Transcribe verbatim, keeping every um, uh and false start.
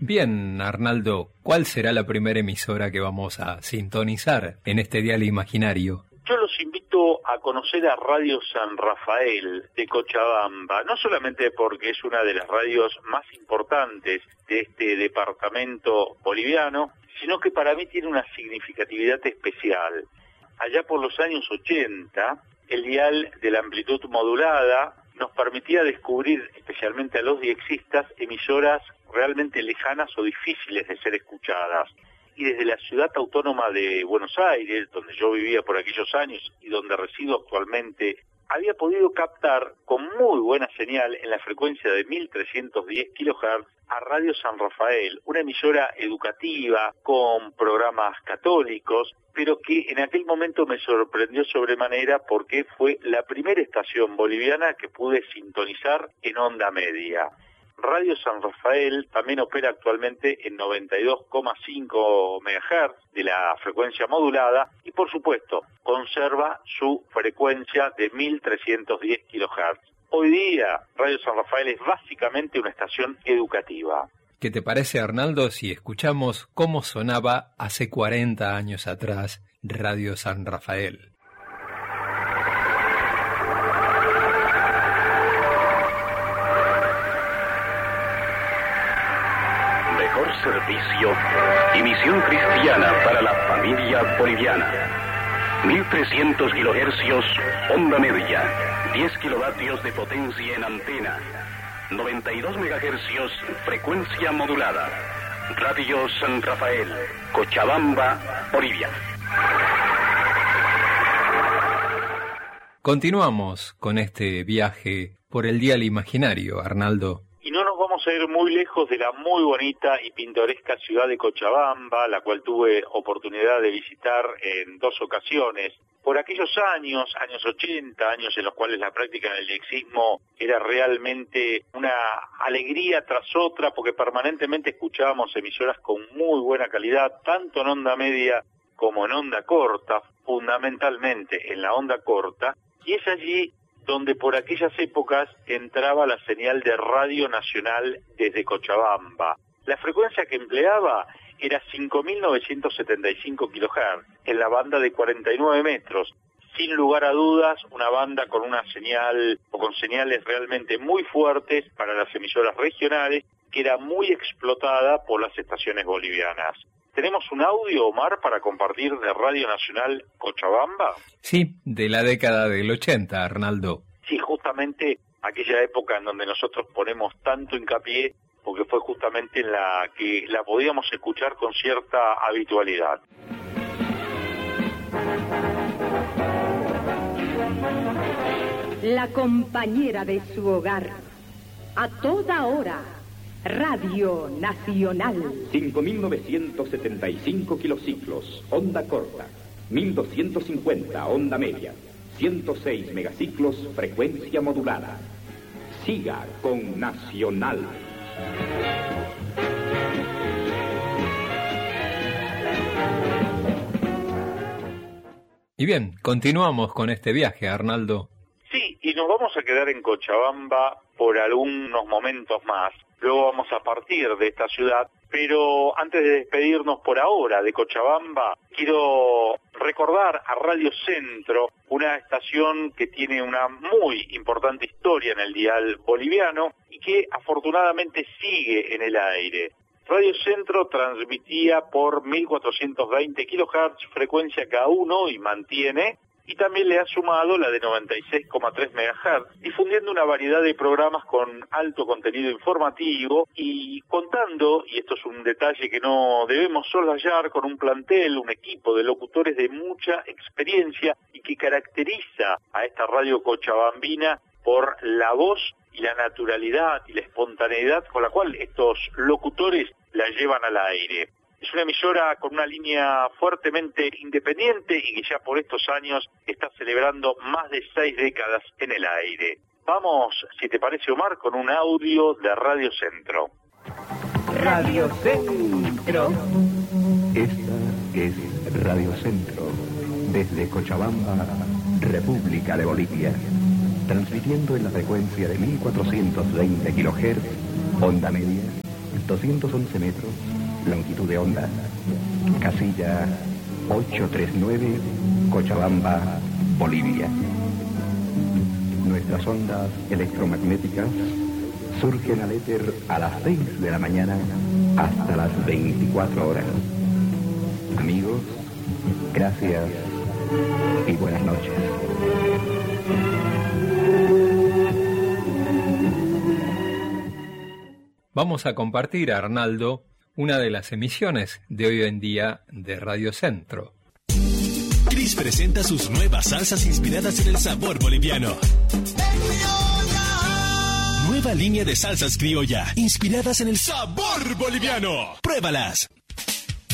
Bien, Arnaldo, ¿cuál será la primera emisora que vamos a sintonizar en este dial imaginario? Yo los invito a conocer a Radio San Rafael de Cochabamba, no solamente porque es una de las radios más importantes de este departamento boliviano, sino que para mí tiene una significatividad especial. Allá por los años ochenta, el dial de la amplitud modulada nos permitía descubrir, especialmente a los diexistas, emisoras realmente lejanas o difíciles de ser escuchadas. Y desde la ciudad autónoma de Buenos Aires, donde yo vivía por aquellos años y donde resido actualmente, había podido captar con muy buena señal en la frecuencia de mil trescientos diez kilohertz a Radio San Rafael, una emisora educativa con programas católicos, pero que en aquel momento me sorprendió sobremanera porque fue la primera estación boliviana que pude sintonizar en onda media. Radio San Rafael también opera actualmente en noventa y dos coma cinco megahertz de la frecuencia modulada y, por supuesto, conserva su frecuencia de mil trescientos diez kilohertz. Hoy día, Radio San Rafael es básicamente una estación educativa. ¿Qué te parece, Arnaldo, si escuchamos cómo sonaba hace cuarenta años atrás Radio San Rafael? Servicio y misión cristiana para la familia boliviana. mil trescientos kilohercios, onda media, diez kilovatios de potencia en antena, noventa y dos megahercios, frecuencia modulada. Radio San Rafael, Cochabamba, Bolivia. Continuamos con este viaje por el dial imaginario, Arnaldo. Y no nos vamos a ir muy lejos de la muy bonita y pintoresca ciudad de Cochabamba, la cual tuve oportunidad de visitar en dos ocasiones. Por aquellos años, años ochenta, años en los cuales la práctica del diexismo era realmente una alegría tras otra, porque permanentemente escuchábamos emisoras con muy buena calidad, tanto en onda media como en onda corta, fundamentalmente en la onda corta, y es allí donde por aquellas épocas entraba la señal de Radio Nacional desde Cochabamba. La frecuencia que empleaba era cinco mil novecientos setenta y cinco kilohertz, en la banda de cuarenta y nueve metros. Sin lugar a dudas, una banda con una señal, o con señales realmente muy fuertes para las emisoras regionales, que era muy explotada por las estaciones bolivianas. ¿Tenemos un audio, Omar, para compartir de Radio Nacional Cochabamba? Sí, de la década del ochenta, Arnaldo. Sí, justamente aquella época en donde nosotros ponemos tanto hincapié, porque fue justamente en la que la podíamos escuchar con cierta habitualidad. La compañera de su hogar, a toda hora. Radio Nacional. cinco mil novecientos setenta y cinco kilociclos, onda corta. mil doscientos cincuenta, onda media. ciento seis megaciclos, frecuencia modulada. Siga con Nacional. Y bien, continuamos con este viaje, Arnaldo. Sí, y nos vamos a quedar en Cochabamba por algunos momentos más. Luego vamos a partir de esta ciudad, pero antes de despedirnos por ahora de Cochabamba, quiero recordar a Radio Centro, una estación que tiene una muy importante historia en el dial boliviano y que afortunadamente sigue en el aire. Radio Centro transmitía por mil cuatrocientos veinte kilohertz, frecuencia K uno, y mantiene, y también le ha sumado la de noventa y seis coma tres megahertz, difundiendo una variedad de programas con alto contenido informativo y contando, y esto es un detalle que no debemos soslayar, con un plantel, un equipo de locutores de mucha experiencia y que caracteriza a esta radio cochabambina por la voz y la naturalidad y la espontaneidad con la cual estos locutores la llevan al aire. Es una emisora con una línea fuertemente independiente y que ya por estos años está celebrando más de seis décadas en el aire. Vamos, si te parece, Omar, con un audio de Radio Centro. Radio Centro. Esta es Radio Centro, desde Cochabamba, República de Bolivia, transmitiendo en la frecuencia de mil cuatrocientos veinte kilohertz, onda media, doscientos once metros, longitud de onda. Casilla ochocientos treinta y nueve, Cochabamba, Bolivia. Nuestras ondas electromagnéticas surgen al éter a las seis de la mañana hasta las veinticuatro horas. Amigos, gracias y buenas noches. Vamos a compartir, Arnaldo, una de las emisiones de hoy en día de Radio Centro. Cris presenta sus nuevas salsas inspiradas en el sabor boliviano. Nueva línea de salsas criolla, inspiradas en el sabor boliviano. ¡Pruébalas!